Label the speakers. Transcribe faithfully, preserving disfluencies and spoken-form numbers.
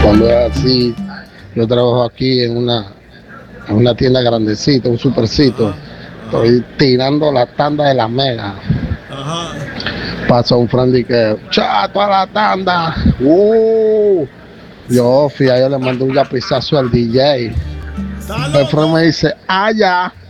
Speaker 1: Cuando es así, yo trabajo aquí en una, en una tienda grandecita, un supercito. Estoy tirando la tanda de la mega.
Speaker 2: Ajá.
Speaker 1: Pasa un friend y que, chato a la tanda. Uh, yo fui, yo le mandé un yapizazo al D J.
Speaker 2: ¿Estás
Speaker 1: El friend
Speaker 2: loco?
Speaker 1: me dice, ah, ya.